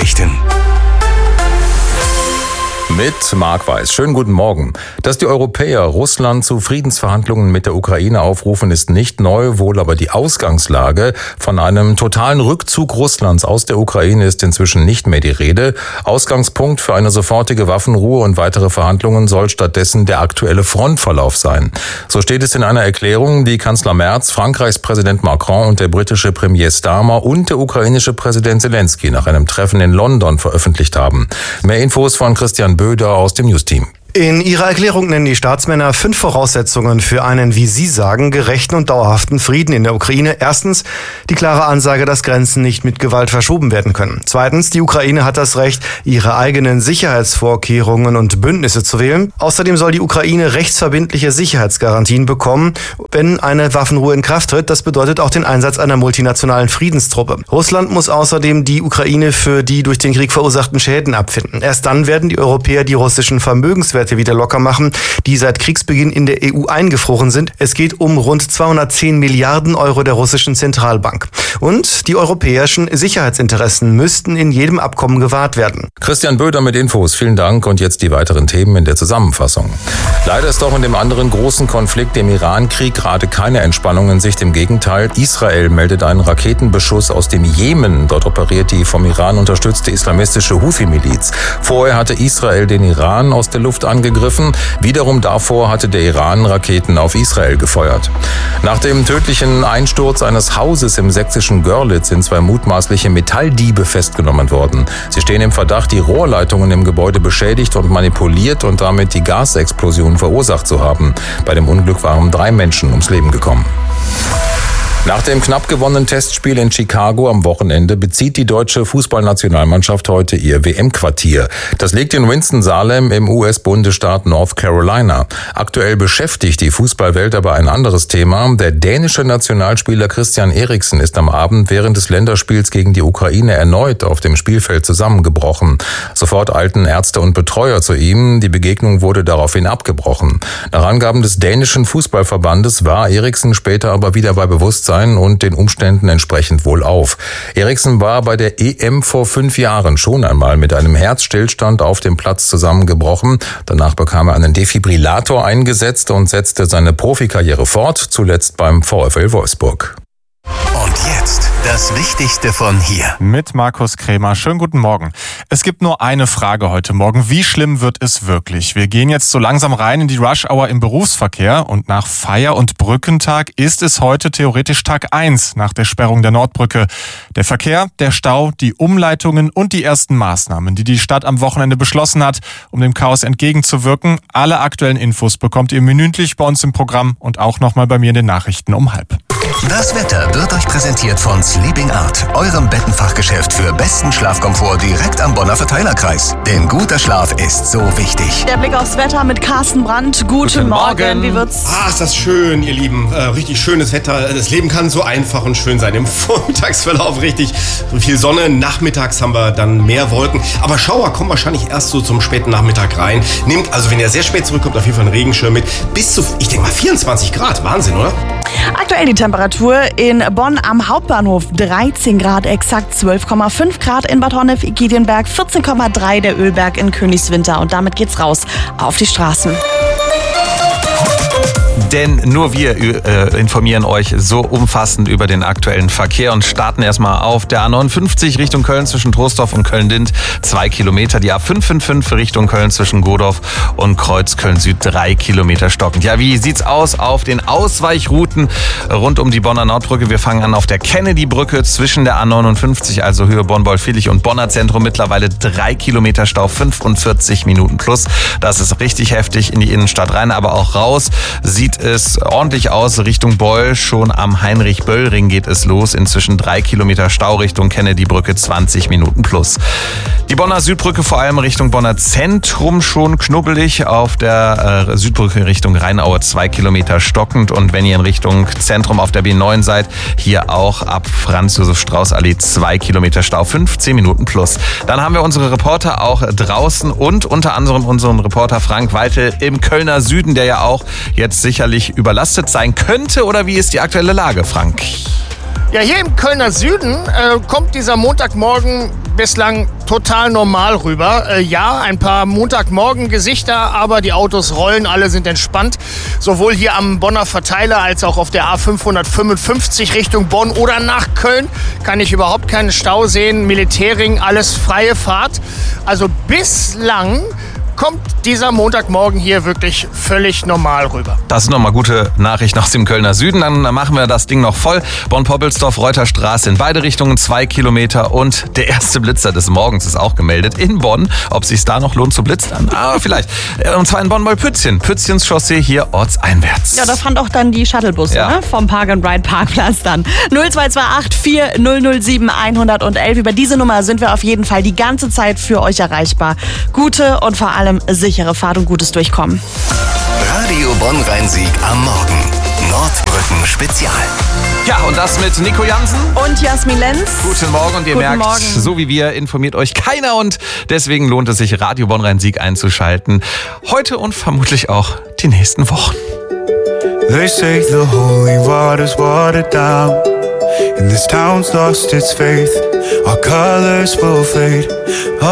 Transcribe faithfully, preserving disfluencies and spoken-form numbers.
Nachrichten. Mit Marc Weiß. Schönen guten Morgen. Dass die Europäer Russland zu Friedensverhandlungen mit der Ukraine aufrufen, ist nicht neu, wohl aber die Ausgangslage. Von einem totalen Rückzug Russlands aus der Ukraine ist inzwischen nicht mehr die Rede. Ausgangspunkt für eine sofortige Waffenruhe und weitere Verhandlungen soll stattdessen der aktuelle Frontverlauf sein. So steht es in einer Erklärung, die Kanzler Merz, Frankreichs Präsident Macron und der britische Premier Starmer und der ukrainische Präsident Zelensky nach einem Treffen in London veröffentlicht haben. Mehr Infos von Christian Böder aus dem News-Team. In ihrer Erklärung nennen die Staatsmänner fünf Voraussetzungen für einen, wie sie sagen, gerechten und dauerhaften Frieden in der Ukraine. Erstens, die klare Ansage, dass Grenzen nicht mit Gewalt verschoben werden können. Zweitens, die Ukraine hat das Recht, ihre eigenen Sicherheitsvorkehrungen und Bündnisse zu wählen. Außerdem soll die Ukraine rechtsverbindliche Sicherheitsgarantien bekommen, wenn eine Waffenruhe in Kraft tritt. Das bedeutet auch den Einsatz einer multinationalen Friedenstruppe. Russland muss außerdem die Ukraine für die durch den Krieg verursachten Schäden abfinden. Erst dann werden die Europäer die russischen Vermögenswerte wieder locker machen, die seit Kriegsbeginn in der E U eingefroren sind. Es geht um rund zweihundertzehn Milliarden Euro der russischen Zentralbank. Und die europäischen Sicherheitsinteressen müssten in jedem Abkommen gewahrt werden. Christian Böder mit Infos. Vielen Dank. Und jetzt die weiteren Themen in der Zusammenfassung. Leider ist auch in dem anderen großen Konflikt, dem Iran-Krieg, gerade keine Entspannung in Sicht. Im Gegenteil, Israel meldet einen Raketenbeschuss aus dem Jemen. Dort operiert die vom Iran unterstützte islamistische Houthi-Miliz. Vorher hatte Israel den Iran aus der Luft angegriffen. Wiederum davor hatte der Iran Raketen auf Israel gefeuert. Nach dem tödlichen Einsturz eines Hauses im sächsischen Görlitz sind zwei mutmaßliche Metalldiebe festgenommen worden. Sie stehen im Verdacht, die Rohrleitungen im Gebäude beschädigt und manipuliert und damit die Gasexplosion verursacht zu haben. Bei dem Unglück waren drei Menschen ums Leben gekommen. Nach dem knapp gewonnenen Testspiel in Chicago am Wochenende bezieht die deutsche Fußballnationalmannschaft heute ihr W M-Quartier. Das liegt in Winston-Salem im U S-Bundesstaat North Carolina. Aktuell beschäftigt die Fußballwelt aber ein anderes Thema. Der dänische Nationalspieler Christian Eriksen ist am Abend während des Länderspiels gegen die Ukraine erneut auf dem Spielfeld zusammengebrochen. Sofort eilten Ärzte und Betreuer zu ihm. Die Begegnung wurde daraufhin abgebrochen. Nach Angaben des dänischen Fußballverbandes war Eriksen später aber wieder bei Bewusstsein und den Umständen entsprechend wohl auf. Eriksen war bei der E M vor fünf Jahren schon einmal mit einem Herzstillstand auf dem Platz zusammengebrochen. Danach bekam er einen Defibrillator eingesetzt und setzte seine Profikarriere fort, zuletzt beim VfL Wolfsburg. Und jetzt das Wichtigste von hier. Mit Markus Krämer. Schönen guten Morgen. Es gibt nur eine Frage heute Morgen. Wie schlimm wird es wirklich? Wir gehen jetzt so langsam rein in die Rush-Hour im Berufsverkehr und nach Feier- und Brückentag ist es heute theoretisch Tag eins nach der Sperrung der Nordbrücke. Der Verkehr, der Stau, die Umleitungen und die ersten Maßnahmen, die die Stadt am Wochenende beschlossen hat, um dem Chaos entgegenzuwirken. Alle aktuellen Infos bekommt ihr minütlich bei uns im Programm und auch nochmal bei mir in den Nachrichten um halb. Das Wetter wird euch präsentiert von Sleeping Art, eurem Bettenfachgeschäft für besten Schlafkomfort direkt am Bonner Verteilerkreis. Denn guter Schlaf ist so wichtig. Der Blick aufs Wetter mit Carsten Brandt. Guten, Guten Morgen. Morgen. Wie wird's? Ah, ist das schön, ihr Lieben. Äh, richtig schönes Wetter. Das Leben kann so einfach und schön sein. Im Vormittagsverlauf richtig viel Sonne. Nachmittags haben wir dann mehr Wolken. Aber Schauer kommen wahrscheinlich erst so zum späten Nachmittag rein. Nehmt also, wenn ihr sehr spät zurückkommt, auf jeden Fall einen Regenschirm mit. Bis zu, ich denke mal, vierundzwanzig Grad. Wahnsinn, oder? Aktuell die Temperatur in Bonn am Hauptbahnhof dreizehn Grad, exakt zwölf Komma fünf Grad in Bad Honnef-Giedienberg, vierzehn Komma drei der Ölberg in Königswinter. Und damit geht's raus auf die Straßen. Denn nur wir äh, informieren euch so umfassend über den aktuellen Verkehr und starten erstmal auf der A neunundfünfzig Richtung Köln zwischen Troisdorf und Köln-Dindt. Zwei Kilometer. Die A fünf fünf fünf Richtung Köln zwischen Godorf und Kreuz Köln-Süd. Drei Kilometer stockend. Ja, wie sieht's aus auf den Ausweichrouten rund um die Bonner Nordbrücke? Wir fangen an auf der Kennedy-Brücke zwischen der A neunundfünfzig, also Höhe Bonn-Bolfilich und Bonner Zentrum. Mittlerweile drei Kilometer Stau, fünfundvierzig Minuten plus. Das ist richtig heftig in die Innenstadt rein, aber auch raus. Sieht es ordentlich aus Richtung Beul. Schon am Heinrich-Böll-Ring geht es los. Inzwischen drei Kilometer Stau Richtung Kennedy-Brücke, zwanzig Minuten plus. Die Bonner Südbrücke vor allem Richtung Bonner Zentrum schon knubbelig. Auf der äh, Südbrücke Richtung Rheinaue zwei Kilometer stockend. Und wenn ihr in Richtung Zentrum auf der B neun seid, hier auch ab Franz-Josef-Strauß-Allee zwei Kilometer Stau, fünfzehn Minuten plus. Dann haben wir unsere Reporter auch draußen und unter anderem unseren Reporter Frank Weitel im Kölner Süden, der ja auch jetzt sicherlich überlastet sein könnte. Oder wie ist die aktuelle Lage, Frank? Ja, hier im Kölner Süden äh, kommt dieser Montagmorgen bislang total normal rüber. Äh, ja, ein paar Montagmorgen-Gesichter, aber die Autos rollen, alle sind entspannt. Sowohl hier am Bonner Verteiler als auch auf der A fünfhundertfünfundfünfzig Richtung Bonn oder nach Köln kann ich überhaupt keinen Stau sehen. Militärring, alles freie Fahrt. Also bislang kommt dieser Montagmorgen hier wirklich völlig normal rüber. Das ist nochmal gute Nachricht aus dem Kölner Süden. Dann machen wir das Ding noch voll. Bonn-Poppelsdorf, Reuterstraße in beide Richtungen, zwei Kilometer. Und der erste Blitzer des Morgens ist auch gemeldet in Bonn. Ob sich's da noch lohnt zu blitzen? Ah, vielleicht. Und zwar in Bonn-Mollpützchen. Pützchens Chaussee hier ortseinwärts. Ja, da fand auch dann die Shuttlebusse, ja, ne? Vom Park-and-Ride-Parkplatz dann. null zwei zwei acht vier null null sieben eins eins eins. Über diese Nummer sind wir auf jeden Fall die ganze Zeit für euch erreichbar. Gute und vor allem sichere Fahrt und gutes Durchkommen. Radio Bonn-Rhein-Sieg am Morgen. Nordbrücken Spezial. Ja, und das mit Nico Jansen und Jasmin Lenz. Guten Morgen, und ihr Guten merkt, Morgen. so wie wir informiert euch keiner, und deswegen lohnt es sich, Radio Bonn-Rhein-Sieg einzuschalten. Heute und vermutlich auch die nächsten Wochen. They say the holy water's watered down, and this town's lost its faith. Our colors will fade.